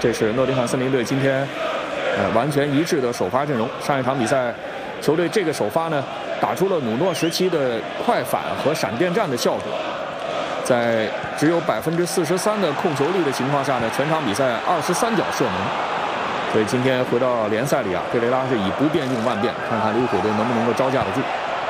这是诺丁汉森林队今天完全一致的首发阵容。上一场比赛，球队这个首发呢，打出了努诺时期的快反和闪电战的效果。在只有43%的控球率的情况下呢，全场比赛23脚射门。所以今天回到联赛里啊，佩雷拉是以不变应万变，看看利物浦队能不能够招架得住。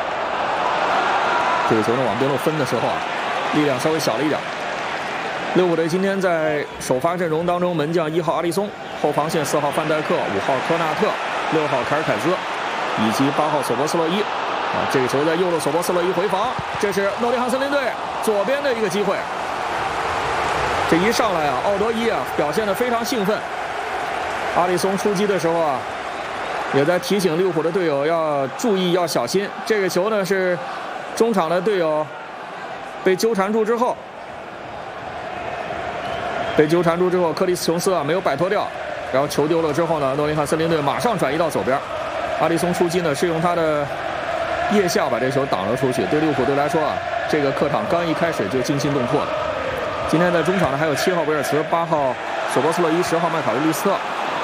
这个球呢往边路分的时候啊，力量稍微小了一点。利物浦队今天在首发阵容当中，门将1号阿利松，后防线4号范戴克、5号科纳特、6号凯尔凯兹，以及8号索博斯洛伊。这个球在右路，索博斯洛伊回防，这是诺丁汉森林队左边的一个机会。这一上来啊，奥多伊啊表现得非常兴奋。阿里松出击的时候啊，也在提醒利物浦的队友要注意，要小心。这个球呢是中场的队友被纠缠住之后，克里斯琼斯啊没有摆脱掉，然后球丢了之后呢，诺丁汉森林队马上转移到左边。阿里松出击呢是用他的腋下把这球挡了出去。对利物浦队来说啊，这个客场刚一开始就惊心动魄的。今天在中场呢还有7号维尔茨、8号索博斯洛伊、10号麦卡维利斯特。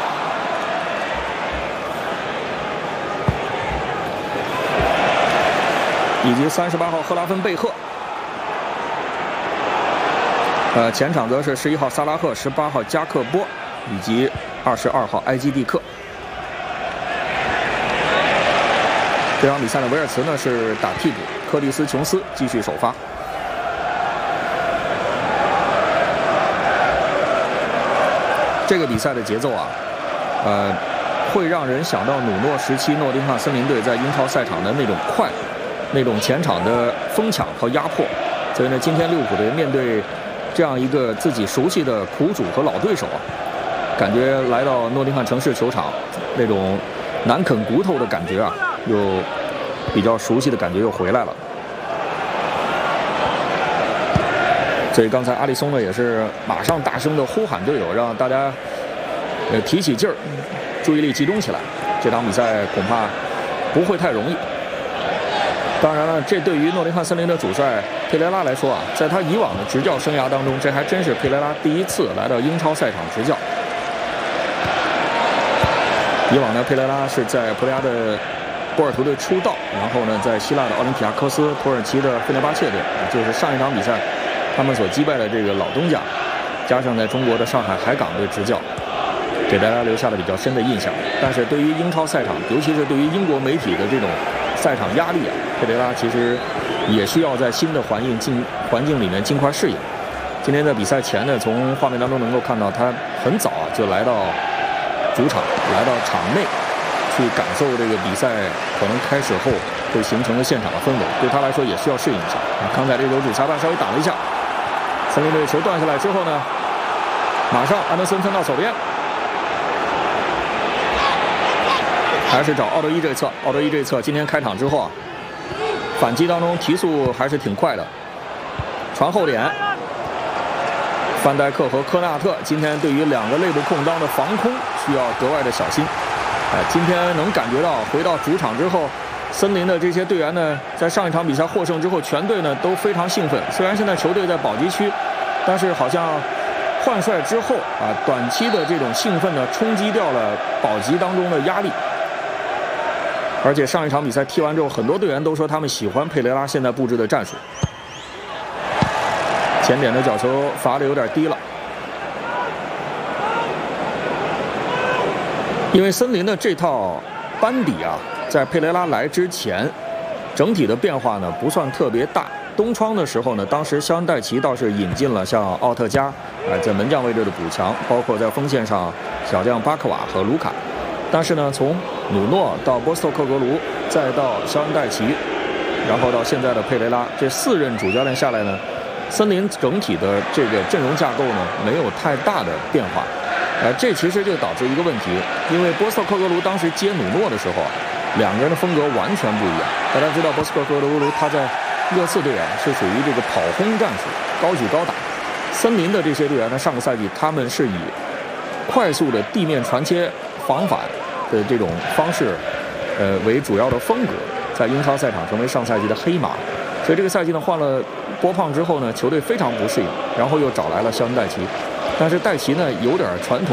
以及38号赫拉芬贝赫。前场则是11号萨拉赫、18号加克波以及22号埃基蒂克。这场比赛的维尔茨呢是打替补，克里斯琼斯继续首发。这个比赛的节奏啊，会让人想到努诺时期诺丁汉森林队在英超赛场的那种快，那种前场的疯抢和压迫。所以呢，今天利物浦队面对这样一个自己熟悉的苦主和老对手啊，感觉来到诺丁汉城市球场，那种难啃骨头的感觉啊，又比较熟悉的感觉又回来了。所以刚才阿里松呢也是马上大声的呼喊队友，让大家提起劲儿，注意力集中起来。这场比赛恐怕不会太容易。当然了，这对于诺丁汉森林的主帅佩雷拉来说啊，在他以往的执教生涯当中，这还真是佩雷拉第一次来到英超赛场执教。以往呢，佩雷拉是在葡萄牙的波尔图队出道，然后呢，在希腊的奥林匹亚科斯、土耳其的费内巴切队，就是上一场比赛他们所击败的这个老东家，加上在中国的上海海港队执教，给大家留下了比较深的印象。但是对于英超赛场，尤其是对于英国媒体的这种赛场压力啊，佩雷拉其实也需要在新的环境里面尽快适应。今天在比赛前呢，从画面当中能够看到他很早啊就来到主场，来到场内去感受这个比赛可能开始后会形成的现场的氛围，对他来说也需要适应一下。刚才这球主裁判稍微挡了一下，森林队球断下来之后呢，马上安德森传到左边，还是找奥多伊这一侧。奥多伊这一侧今天开场之后啊，反击当中提速还是挺快的，传后点。范戴克和科纳特今天对于两个内部空当的防空需要格外的小心。今天能感觉到回到主场之后，森林的这些队员呢，在上一场比赛获胜之后，全队呢都非常兴奋。虽然现在球队在保级区，但是好像换帅之后啊，短期的这种兴奋呢，冲击掉了保级当中的压力。而且上一场比赛踢完之后，很多队员都说他们喜欢佩雷拉现在布置的战术。前点的角球罚的有点低了，因为森林的这套班底啊，在佩雷拉来之前，整体的变化呢不算特别大。东窗的时候呢，当时肖恩戴奇倒是引进了像奥特加在门将位置的补强，包括在锋线上小将巴克瓦和卢卡。但是呢，从努诺到波斯托克格卢，再到肖恩戴奇，然后到现在的佩雷拉，这4任主教练下来呢，森林整体的这个阵容架构呢没有太大的变化。这其实就导致一个问题，因为波斯托克格卢当时接努诺的时候啊，两个人的风格完全不一样。大家知道波斯托克格卢他在热刺队啊是属于这个跑轰战术，高举高打。森林的这些队员呢，上个赛季他们是以快速的地面传切防反的这种方式为主要的风格，在英超赛场成为上赛季的黑马。所以这个赛季呢换了波胖之后呢，球队非常不适应，然后又找来了肖恩戴奇。但是戴奇呢有点传统